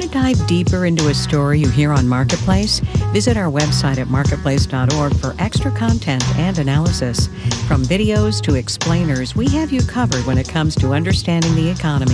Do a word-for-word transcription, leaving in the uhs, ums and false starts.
Want to dive deeper into a story you hear on Marketplace? Visit our website at marketplace dot org for extra content and analysis. From videos to explainers, we have you covered when it comes to understanding the economy.